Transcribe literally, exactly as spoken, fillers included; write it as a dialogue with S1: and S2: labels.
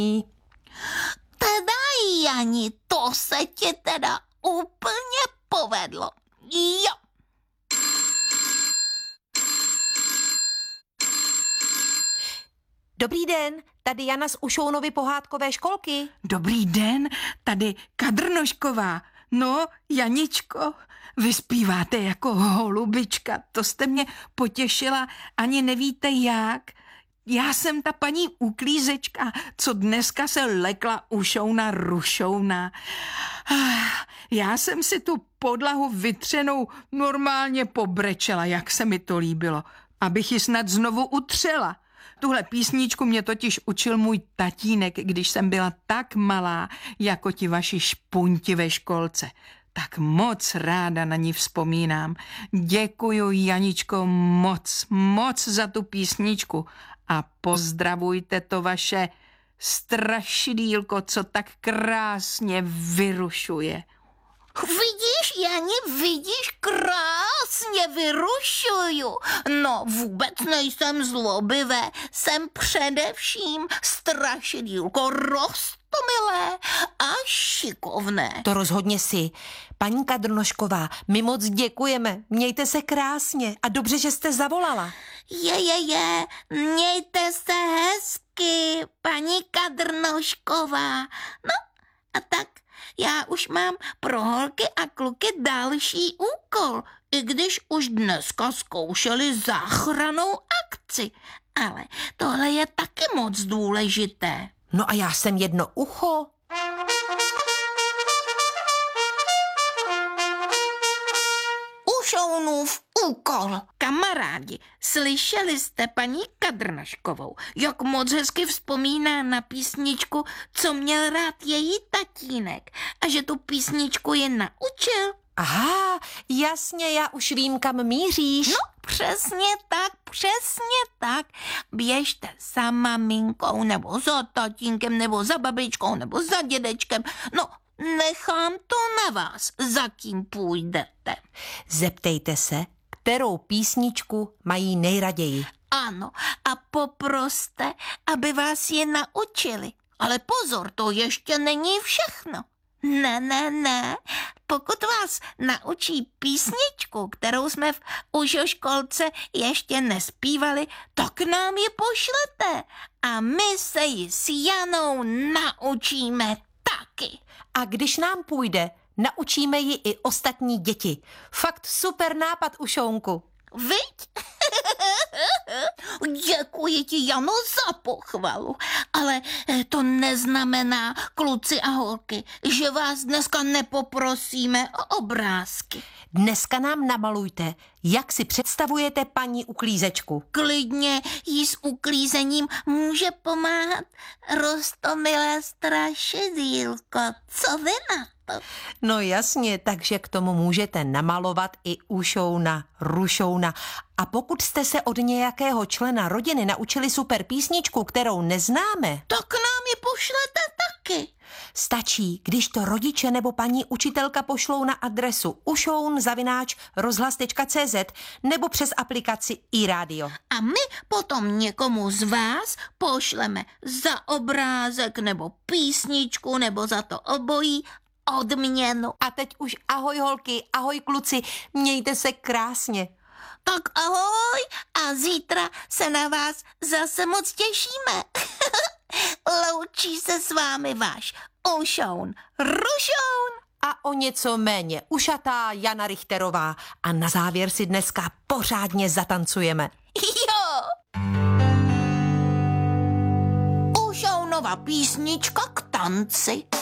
S1: Teda, Jani, to se ti teda úplně povedlo. Jo.
S2: Dobrý den, tady Jana z Ušounovy pohádkové školky.
S3: Dobrý den, tady Kadrnošková. No, Janičko, vy zpíváte jako holubička, to jste mě potěšila, ani nevíte jak. Já jsem ta paní uklízečka, co dneska se lekla ušouna rušouna. Já jsem si tu podlahu vytřenou normálně pobrečela, jak se mi to líbilo, abych ji snad znovu utřela. Tuhle písničku mě totiž učil můj tatínek, když jsem byla tak malá, jako ti vaši špunti ve školce. Tak moc ráda na ní vzpomínám. Děkuju, Janičko, moc, moc za tu písničku. A pozdravujte to vaše strašidýlko, co tak krásně vyrušuje.
S1: Vidíš, Jani, vidíš, krásně vyrušuju. No, vůbec nejsem zlobivé, jsem především strašidýlko roztomilé a šikovné.
S2: To rozhodně si. Paní Kadrnošková, my moc děkujeme. Mějte se krásně a dobře, že jste zavolala.
S1: Je, je, je, mějte se hezky, paní Kadrnošková. No, a tak já už mám pro holky a kluky další úkol, i když už dneska zkoušeli záchrannou akci. Ale tohle je taky moc důležité.
S2: No a já jsem jedno ucho.
S1: Ušounův úkol. Kamarádi, slyšeli jste paní Kadrnoškovou, jak moc hezky vzpomíná na písničku, co měl rád její tatínek a že tu písničku je naučil?
S2: Aha, jasně, já už vím, kam míříš.
S1: No, přesně tak, přesně tak. Běžte za maminkou, nebo za tatínkem, nebo za babičkou, nebo za dědečkem. No, nechám to na vás, za kým půjdete.
S2: Zeptejte se, kterou písničku mají nejraději.
S1: Ano, a poproste, aby vás je naučili. Ale pozor, to ještě není všechno. Ne, ne, ne. Pokud vás naučí písničku, kterou jsme v užoškolce ještě nespívali, tak nám ji pošlete. A my se ji s Janou naučíme taky.
S2: A když nám půjde, naučíme ji i ostatní děti. Fakt super nápad, Ušounku.
S1: Viď? Děkuji ti, Jano, za pochvalu, ale to neznamená, kluci a holky, že vás dneska nepoprosíme o obrázky.
S2: Dneska nám namalujte, jak si představujete paní uklízečku.
S1: Klidně jí s uklízením může pomáhat roztomilé strašidýlko. Co vy na to?
S2: No jasně, takže k tomu můžete namalovat i Ušouna, Rušouna. A pokud jste se od nějakého člena rodiny naučili super písničku, kterou neznáme,
S1: tak nám ji pošlete taky.
S2: Stačí, když to rodiče nebo paní učitelka pošlou na adresu ušoun zavináč rozhlas tečka cé zet nebo přes aplikaci iRádio.
S1: A my potom někomu z vás pošleme za obrázek nebo písničku nebo za to obojí odměnu.
S2: A teď už ahoj holky, ahoj kluci, mějte se krásně.
S1: Tak ahoj a zítra se na vás zase moc těšíme. Loučí se s vámi váš Ušoun, Rušoun
S2: a o něco méně ušatá Jana Richterová. A na závěr si dneska pořádně zatancujeme.
S1: Jo! Ušounova písnička k tanci.